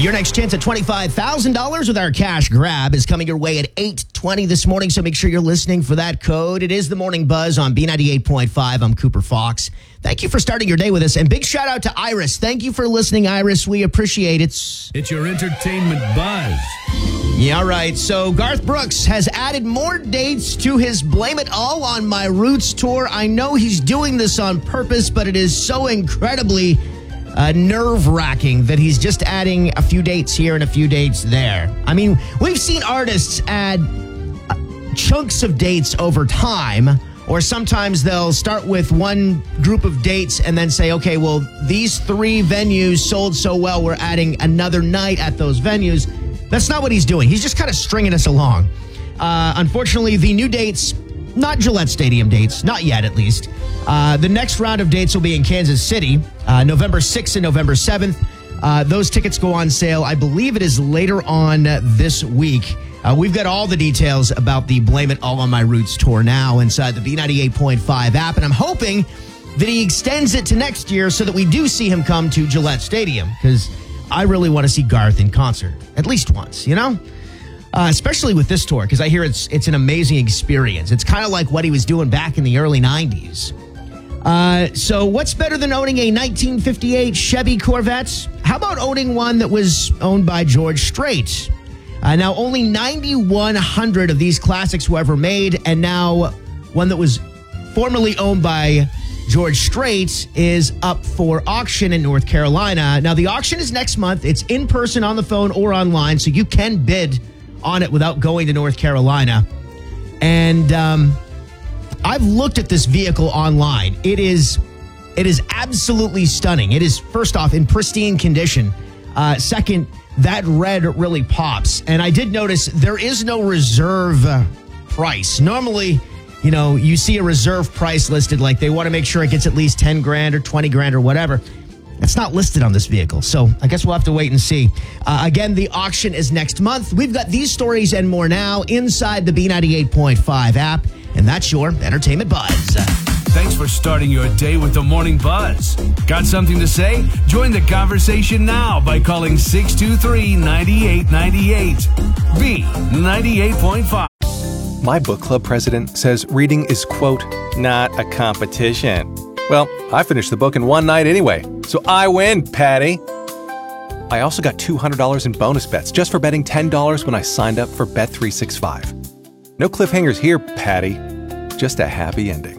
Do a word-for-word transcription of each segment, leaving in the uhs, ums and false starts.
Your next chance at twenty-five thousand dollars with our cash grab is coming your way at eight twenty this morning, so make sure you're listening for that code. It is the Morning Buzz on B ninety-eight point five. I'm Cooper Fox. Thank you for starting your day with us, and big shout out to Iris. Thank you for listening, Iris. We appreciate it. It's your entertainment buzz. Yeah, all right. So Garth Brooks has added more dates to his Blame It All on My Roots tour. I know he's doing this on purpose, but it is so incredibly Uh, nerve-wracking that he's just adding a few dates here and a few dates there. I mean, we've seen artists add uh, chunks of dates over time, or sometimes they'll start with one group of dates and then say, okay, well, these three venues sold so well, we're adding another night at those venues. That's not what he's doing. He's just kind of stringing us along. Uh, unfortunately, the new dates, not Gillette Stadium dates, not yet at least. Uh, the next round of dates will be in Kansas City, uh, November sixth and November seventh. Uh, those tickets go on sale. I believe it is later on this week. Uh, we've got all the details about the Blame It All on My Roots tour now inside the B ninety-eight point five app, and I'm hoping that he extends it to next year so that we do see him come to Gillette Stadium, because I really want to see Garth in concert at least once, you know? Uh, especially with this tour, because I hear it's it's an amazing experience. It's kind of like what he was doing back in the early nineties. Uh, so what's better than owning a nineteen fifty-eight Chevy Corvette? How about owning one that was owned by George Strait? Uh, now, only ninety-one hundred of these classics were ever made, and now one that was formerly owned by George Strait is up for auction in North Carolina. Now, the auction is next month. It's in person, on the phone, or online, so you can bid on it without going to North Carolina. And um, I've looked at this vehicle online. It is it is absolutely stunning. It is, first off, in pristine condition. Uh, second, that red really pops. And I did notice there is no reserve uh, price. Normally, you know, you see a reserve price listed, like they want to make sure it gets at least ten grand or twenty grand or whatever. It's not listed on this vehicle, so I guess we'll have to wait and see. Uh, again, the auction is next month. We've got these stories and more now inside the B ninety-eight point five app, and that's your Entertainment Buzz. Thanks for starting your day with the Morning Buzz. Got something to say? Join the conversation now by calling six two three, nine eight nine eight. B ninety-eight point five. My book club president says reading is, quote, not a competition. Well, I finished the book in one night anyway, so I win, Patty. I also got two hundred dollars in bonus bets just for betting ten dollars when I signed up for Bet three sixty-five. No cliffhangers here, Patty. Just a happy ending.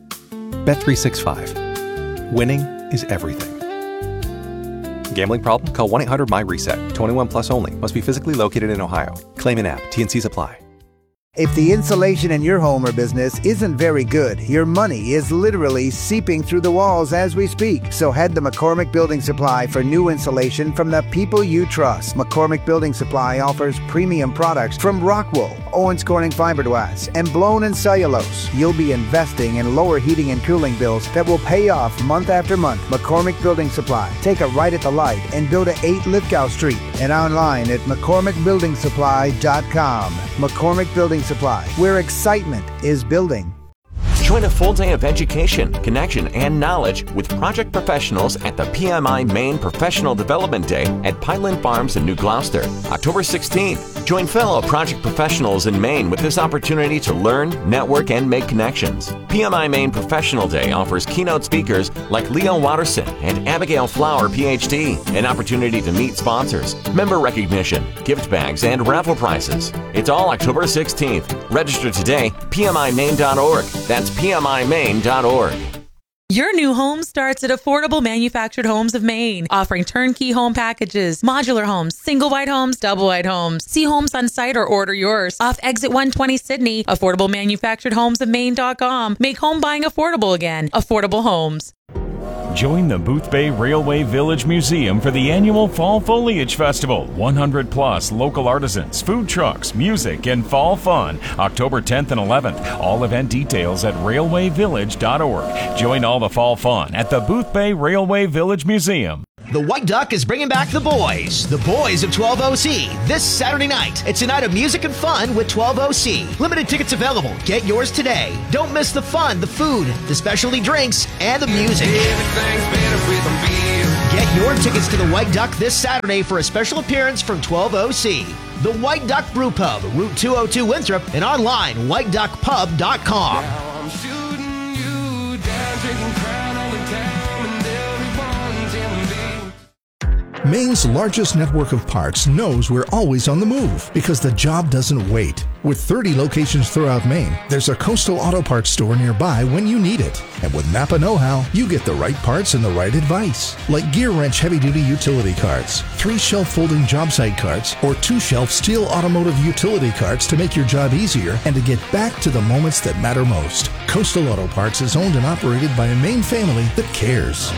Bet three sixty-five. Winning is everything. Gambling problem? Call one eight hundred M Y reset. twenty-one plus only. Must be physically located in Ohio. Claim in app. T and Cs apply. If the insulation in your home or business isn't very good, your money is literally seeping through the walls as we speak. So head to McCormick Building Supply for new insulation from the people you trust. McCormick Building Supply offers premium products from rock wool, Owens Corning fiberglass, and blown in cellulose. You'll be investing in lower heating and cooling bills that will pay off month after month. McCormick Building Supply. Take a right at the light and go to eight Lithgow Street and online at McCormick Building Supply dot com. McCormick Building Supply, where excitement is building. Join a full day of education, connection, and knowledge with project professionals at the P M I Maine Professional Development Day at Pineland Farms in New Gloucester, October sixteenth. Join fellow project professionals in Maine with this opportunity to learn, network, and make connections. P M I Maine Professional Day offers keynote speakers like Leo Watterson and Abigail Flower, P H D, an opportunity to meet sponsors, member recognition, gift bags, and raffle prizes. It's all October sixteenth. Register today, P M I Maine dot org. That's P M I Maine dot org. Your new home starts at Affordable Manufactured Homes of Maine, offering turnkey home packages, modular homes, single wide homes, double wide homes. See homes on site or order yours. Off Exit one twenty Sydney, affordable manufactured homes of maine dot com. Make home buying affordable again. Affordable Homes. Join the Boothbay Railway Village Museum for the annual Fall Foliage Festival. one hundred plus local artisans, food trucks, music, and fall fun. October tenth and eleventh. All event details at railway village dot org. Join all the fall fun at the Boothbay Railway Village Museum. The White Duck is bringing back The Boys, the boys of twelve O C, this Saturday night. It's a night of music and fun with twelve O C. Limited tickets available. Get yours today. Don't miss the fun, the food, the specialty drinks, and the music. Everything's better with a beer. Get your tickets to the White Duck this Saturday for a special appearance from twelve O C. The White Duck Brew Pub, Route two oh two Winthrop, and online, white duck pub dot com. Now I'm shooting you down, drinking Crown all the time, and everyone's in me. Maine's largest network of parts knows we're always on the move because the job doesn't wait. With thirty locations throughout Maine, there's a Coastal Auto Parts store nearby when you need it. And with Napa Know-How, you get the right parts and the right advice. Like Gear Wrench heavy-duty utility carts, three shelf folding job site carts, or two shelf steel automotive utility carts to make your job easier and to get back to the moments that matter most. Coastal Auto Parts is owned and operated by a Maine family that cares.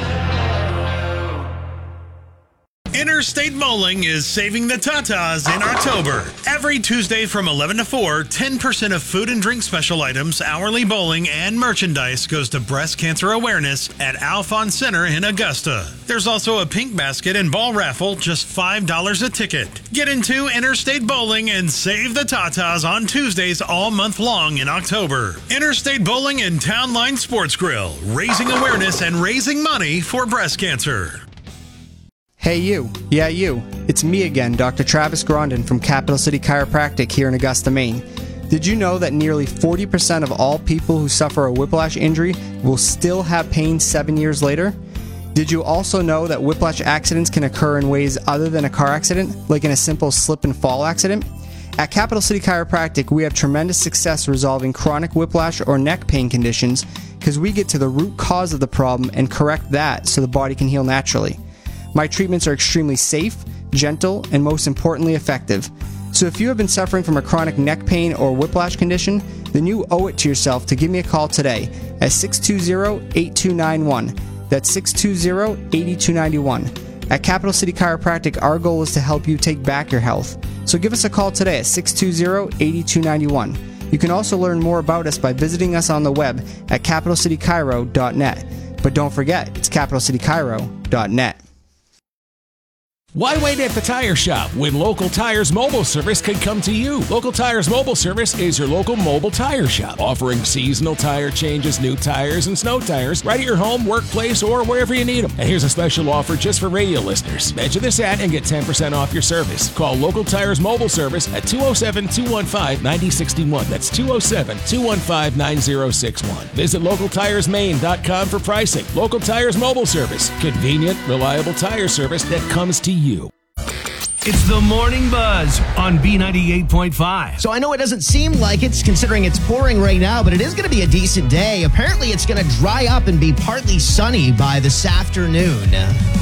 Interstate Bowling is saving the tatas in October. Every Tuesday from eleven to four, ten percent of food and drink special items, hourly bowling, and merchandise goes to breast cancer awareness at Alphon Center in Augusta. There's also a pink basket and ball raffle, just five dollars a ticket. Get into Interstate Bowling and save the tatas on Tuesdays all month long in October. Interstate Bowling and Town Line Sports Grill, raising awareness and raising money for breast cancer. Hey you, yeah you, it's me again, Doctor Travis Grondin from Capital City Chiropractic here in Augusta, Maine. Did you know that nearly forty percent of all people who suffer a whiplash injury will still have pain seven years later? Did you also know that whiplash accidents can occur in ways other than a car accident, like in a simple slip and fall accident? At Capital City Chiropractic, we have tremendous success resolving chronic whiplash or neck pain conditions because we get to the root cause of the problem and correct that so the body can heal naturally. My treatments are extremely safe, gentle, and most importantly effective. So if you have been suffering from a chronic neck pain or whiplash condition, then you owe it to yourself to give me a call today at six two zero, eight two nine one. That's six two zero, eight two nine one. At Capital City Chiropractic, our goal is to help you take back your health. So give us a call today at six two zero, eight two nine one. You can also learn more about us by visiting us on the web at capital city chiro dot net. But don't forget, it's capital city chiro dot net. Why wait at the tire shop when Local Tires Mobile Service can come to you? Local Tires Mobile Service is your local mobile tire shop, offering seasonal tire changes, new tires, and snow tires right at your home, workplace, or wherever you need them. And here's a special offer just for radio listeners. Mention this ad and get ten percent off your service. Call Local Tires Mobile Service at two oh seven, two one five, nine oh six one. That's two oh seven, two one five, nine oh six one. Visit local tires maine dot com for pricing. Local Tires Mobile Service. Convenient, reliable tire service that comes to you. You. It's the Morning Buzz on B ninety-eight point five. So I know it doesn't seem like it's considering it's pouring right now, but it is going to be a decent day. Apparently it's going to dry up and be partly sunny by this afternoon.